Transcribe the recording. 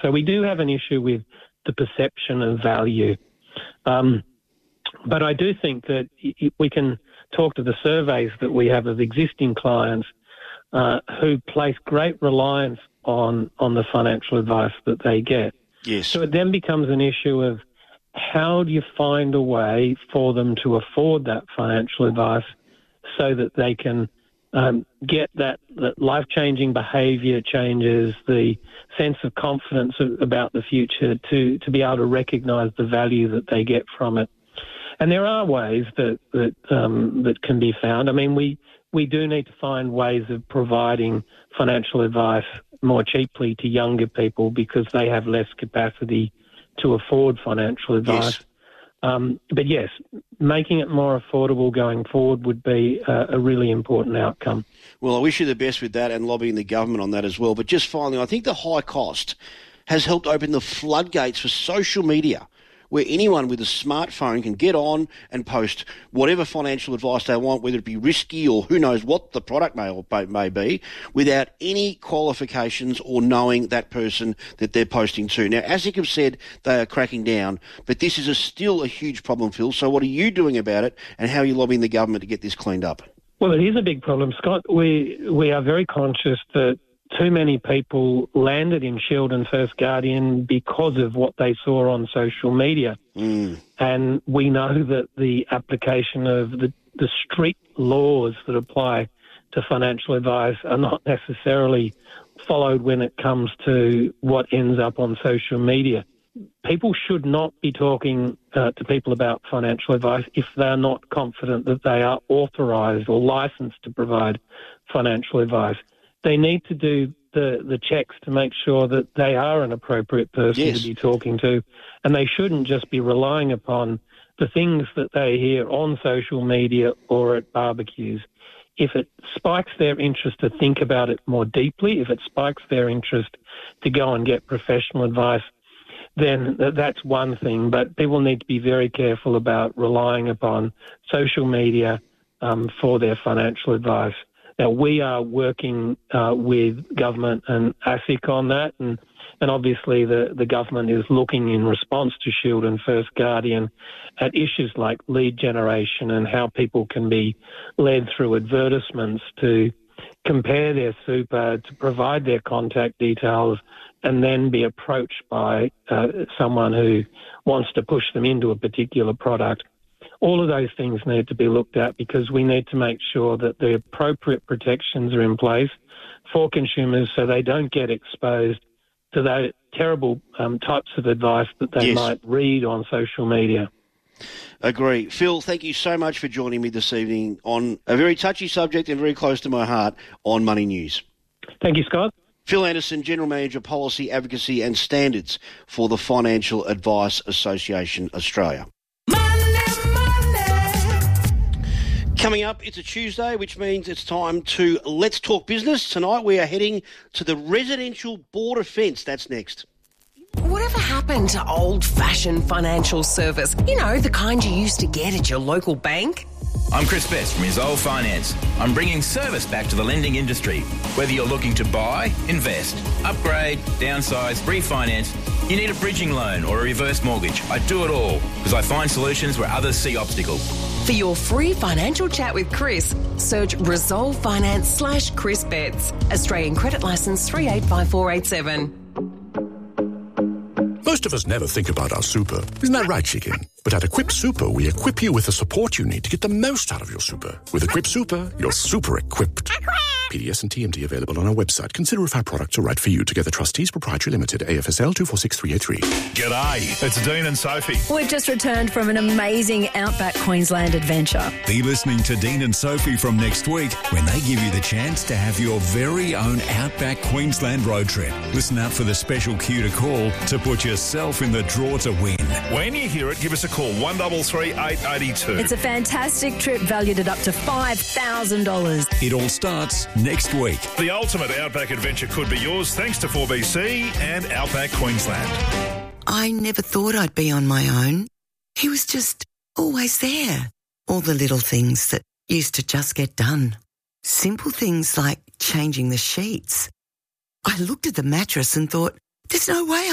So we do have an issue with the perception of value. But I do think that we can talk to the surveys that we have of existing clients who place great reliance on the financial advice that they get. Yes. So it then becomes an issue of how do you find a way for them to afford that financial advice so that they can get that life-changing behaviour changes, the sense of confidence about the future to be able to recognise the value that they get from it. And there are ways that can be found. I mean, we do need to find ways of providing financial advice more cheaply to younger people because they have less capacity to afford financial advice. Yes. But yes, making it more affordable going forward would be a really important outcome. Well, I wish you the best with that and lobbying the government on that as well. But just finally, I think the high cost has helped open the floodgates for social media, where anyone with a smartphone can get on and post whatever financial advice they want, whether it be risky or who knows what the product may be, without any qualifications or knowing that person that they're posting to. Now, ASIC have said they are cracking down, but this is still a huge problem, Phil. So what are you doing about it, and how are you lobbying the government to get this cleaned up? Well, it is a big problem, Scott. We are very conscious that too many people landed in Shield and First Guardian because of what they saw on social media. And we know that the application of the strict laws that apply to financial advice are not necessarily followed when it comes to what ends up on social media. People should not be talking to people about financial advice if they're not confident that they are authorised or licensed to provide financial advice. They need to do the checks to make sure that they are an appropriate person to be talking to, and they shouldn't just be relying upon the things that they hear on social media or at barbecues. If it spikes their interest to think about it more deeply, if it spikes their interest to go and get professional advice, then that's one thing. But people need to be very careful about relying upon social media for their financial advice. Now, we are working with government and ASIC on that, and obviously the government is looking in response to Shield and First Guardian at issues like lead generation and how people can be led through advertisements to compare their super, to provide their contact details, and then be approached by someone who wants to push them into a particular product. All of those things need to be looked at because we need to make sure that the appropriate protections are in place for consumers so they don't get exposed to those terrible types of advice that they might read on social media. Agree. Phil, thank you so much for joining me this evening on a very touchy subject and very close to my heart on Money News. Thank you, Scott. Phil Anderson, General Manager, Policy, Advocacy and Standards for the Financial Advice Association Australia. Coming up, it's a Tuesday, which means it's time to Let's Talk Business. Tonight we are heading to the residential border fence. That's next. Whatever happened to old-fashioned financial service? You know, the kind you used to get at your local bank? I'm Chris Best from Resolve Finance. I'm bringing service back to the lending industry. Whether you're looking to buy, invest, upgrade, downsize, refinance, you need a bridging loan or a reverse mortgage. I do it all because I find solutions where others see obstacles. For your free financial chat with Chris, search Resolve Finance/Chris Betts. Australian Credit Licence 385487. Most of us never think about our super. Isn't that right, chicken? But at Equip Super, we equip you with the support you need to get the most out of your super. With Equip Super, you're super equipped. PDS and TMD available on our website. Consider if our products are right for you. Together Trustees Proprietary Limited, AFSL 246383. G'day, it's Dean and Sophie. We've just returned from an amazing Outback Queensland adventure. Be listening to Dean and Sophie from next week when they give you the chance to have your very own Outback Queensland road trip. Listen out for the special cue to call to put yourself in the draw to win. When you hear it, give us a call, 133 882. It's a fantastic trip valued at up to $5,000. It all starts next week. The ultimate Outback adventure could be yours thanks to 4BC and Outback Queensland. I never thought I'd be on my own. He was just always there. All the little things that used to just get done. Simple things like changing the sheets. I looked at the mattress and thought, there's no way